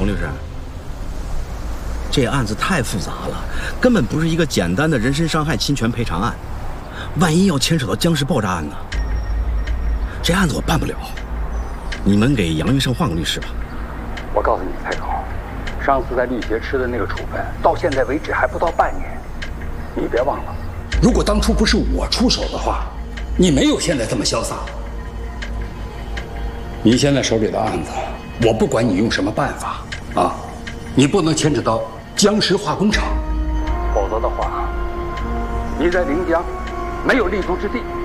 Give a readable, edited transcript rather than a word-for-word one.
律师，这案子太复杂了，根本不是一个简单的人身伤害侵权赔偿案。万一要牵扯到僵尸爆炸案呢？这案子我办不了。你们给杨医生换个律师吧。 我告诉你，蔡总，上次在律协吃的那个处分，到现在为止还不到半年。你别忘了，如果当初不是我出手的话，你没有现在这么潇洒。你现在手里的案子，我不管你用什么办法啊，你不能牵扯到僵尸化工厂，否则的话，你在临江没有立足之地。